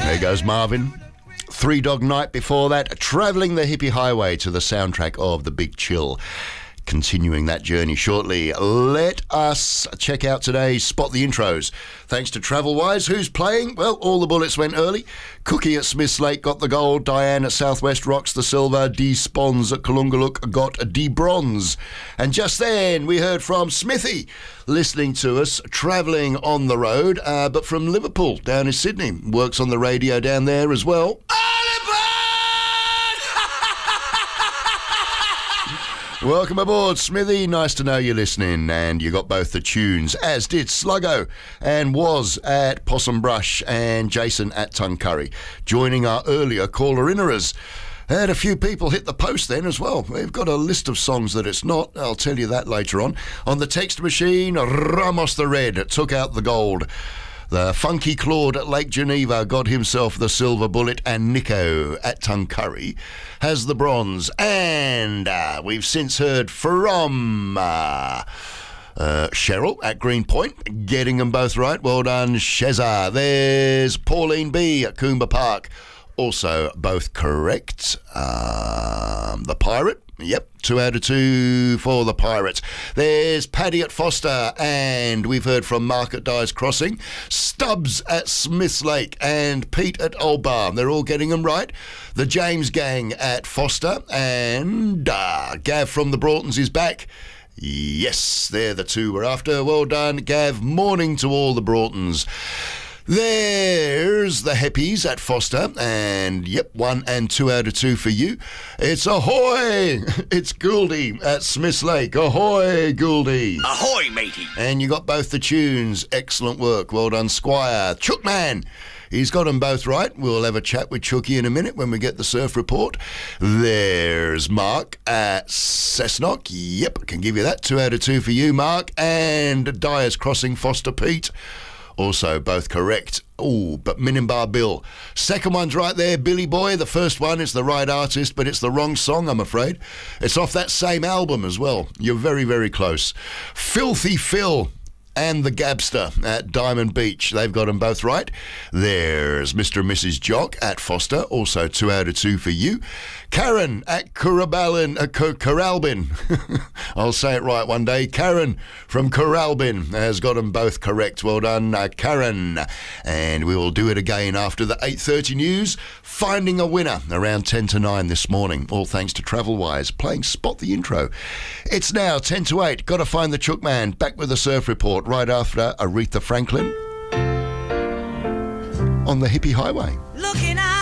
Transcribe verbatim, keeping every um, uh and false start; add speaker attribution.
Speaker 1: There goes Marvin. Three Dog Night before that, travelling the hippie highway to the soundtrack of The Big Chill. Continuing that journey shortly. Let us check out today's Spot the Intros. Thanks to Travelwise. Who's playing? Well, all the bullets went early. Cookie at Smiths Lake got the gold. Diane at Southwest Rocks the silver. D Spons at Kalungaluk got a D bronze. And just then we heard from Smithy listening to us, travelling on the road, uh, but from Liverpool down in Sydney. Works on the radio down there as well. Welcome aboard, Smithy. Nice to know you're listening. And you got both the tunes, as did Sluggo and Was at Possum Brush and Jason at Tuncurry, joining our earlier caller-innerers. Had a few people hit the post then as well. We've got a list of songs that it's not. I'll tell you that later on. On the text machine, Ramos the Red took out the gold. The Funky Claude at Lake Geneva got himself the silver bullet, and Nico at Tuncurry has the bronze. And uh, we've since heard from uh, uh, Cheryl at Greenpoint, getting them both right. Well done, Sheza. There's Pauline B at Coomba Park, also both correct. Um, the Pirate. Yep, two out of two for the Pirates. There's Paddy at Foster, and we've heard from Mark at Dyes Crossing, Stubbs at Smiths Lake, and Pete at Old Barn. They're all getting them right. The James Gang at Foster, and uh, Gav from the Broughtons is back. Yes, they're the two we're after. Well done, Gav. Morning to all the Broughtons. There's the Heppies at Foster, and yep, one and two out of two for you. It's ahoy! It's Gouldy at Smiths Lake. Ahoy, Gouldy!
Speaker 2: Ahoy, matey!
Speaker 1: And you got both the tunes. Excellent work. Well done, Squire. Chookman! He's got them both right. We'll have a chat with Chooky in a minute when we get the surf report. There's Mark at Cessnock. Yep, can give you that. Two out of two for you, Mark. And Dyers Crossing, Foster Pete. Also, both correct. Oh, but Minimbar Bill. Second one's right there, Billy Boy. The first one is the right artist, but it's the wrong song, I'm afraid. It's off that same album as well. You're very, very close. Filthy Phil and the Gabster at Diamond Beach. They've got them both right. There's Mister and Missus Jock at Foster. Also two out of two for you. Karen at Curraballin, uh, Corralbin. I'll say it right one day. Karen from Corralbin has got them both correct. Well done, uh, Karen. And we will do it again after the eight thirty news. Finding a winner around ten to nine this morning. All thanks to Travelwise, playing Spot the Intro. It's now ten to eight. Got to find the Chookman. Back with the surf report right after Aretha Franklin on the hippie highway.
Speaker 3: Looking out.